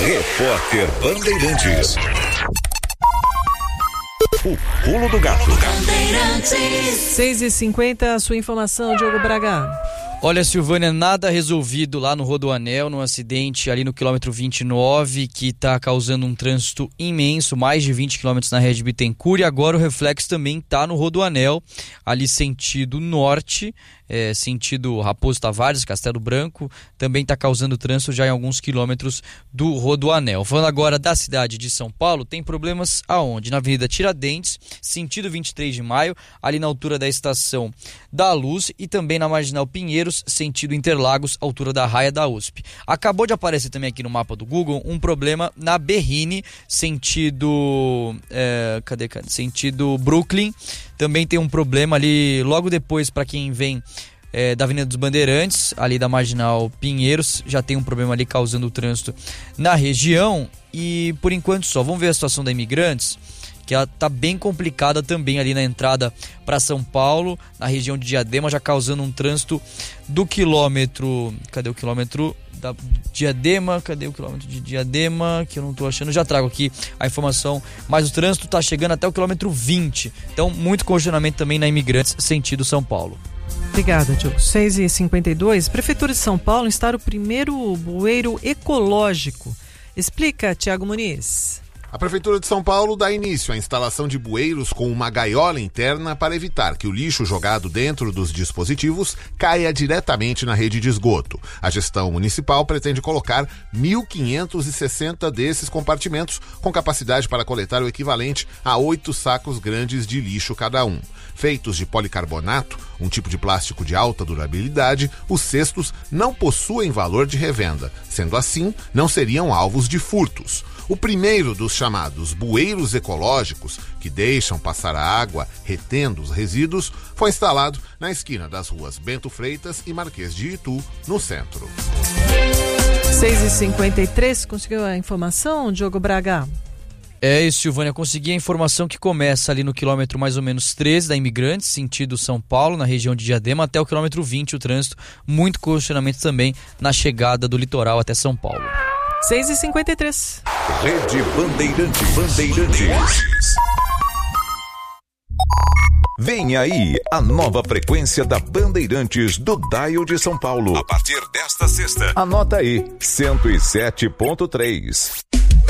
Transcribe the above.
Repórter Bandeirantes. O pulo do gato. 6h50, sua informação, Diogo Braga. Olha, Silvânia, nada resolvido lá no Rodoanel, num acidente ali no quilômetro 29, que está causando um trânsito imenso, mais de 20 quilômetros na Rede Bittencourt, e agora o reflexo também está no Rodoanel, ali sentido norte, sentido Raposo Tavares, Castelo Branco, também está causando trânsito já em alguns quilômetros do Rodoanel. Falando agora da cidade de São Paulo, tem problemas aonde? Na Avenida Tiradentes, sentido 23 de maio, ali na altura da Estação da Luz, e também na Marginal Pinheiros, sentido Interlagos, altura da raia da USP. Acabou de aparecer também aqui no mapa do Google um problema na Berrini, sentido sentido Brooklyn. Também tem um problema ali logo depois para quem vem da Avenida dos Bandeirantes, ali da Marginal Pinheiros, já tem um problema ali causando trânsito na região. E por enquanto só, vamos ver a situação da Imigrantes, que ela tá bem complicada também ali na entrada para São Paulo, na região de Diadema, já causando um trânsito do quilômetro... Cadê o quilômetro da Diadema? Cadê o quilômetro de Diadema? Que eu não tô achando. Já trago aqui a informação, mas o trânsito tá chegando até o quilômetro 20. Então, muito congestionamento também na Imigrantes, sentido São Paulo. Obrigada, Diogo. 6h52, Prefeitura de São Paulo instala o primeiro bueiro ecológico. Explica, Tiago Muniz. A Prefeitura de São Paulo dá início à instalação de bueiros com uma gaiola interna para evitar que o lixo jogado dentro dos dispositivos caia diretamente na rede de esgoto. A gestão municipal pretende colocar 1.560 desses compartimentos, com capacidade para coletar o equivalente a 8 sacos grandes de lixo cada um. Feitos de policarbonato, um tipo de plástico de alta durabilidade, os cestos não possuem valor de revenda. Sendo assim, não seriam alvos de furtos. O primeiro dos chamados bueiros ecológicos, que deixam passar a água retendo os resíduos, foi instalado na esquina das ruas Bento Freitas e Marquês de Itu, no centro. 6h53, conseguiu a informação, Diogo Braga? É isso, Silvânia, consegui a informação que começa ali no quilômetro mais ou menos 13 da Imigrantes, sentido São Paulo, na região de Diadema, até o quilômetro 20, o trânsito, muito congestionamento também na chegada do litoral até São Paulo. 6h53. Rede Bandeirantes. Vem aí a nova frequência da Bandeirantes do Dial de São Paulo. A partir desta sexta. Anota aí, 107.3.